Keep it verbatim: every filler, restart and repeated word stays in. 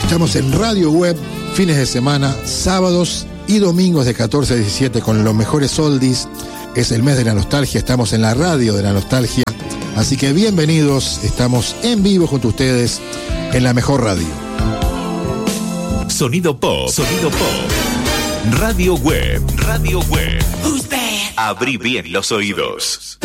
Estamos en Radio Web, fines de semana, sábados y domingos de catorce a diecisiete con los mejores oldies. Es el mes de la nostalgia, estamos en la radio de la nostalgia. Así que bienvenidos, estamos en vivo junto a ustedes en la mejor radio. Sonido pop, sonido pop. Radio Web, Radio Web. Abrí bien los oídos.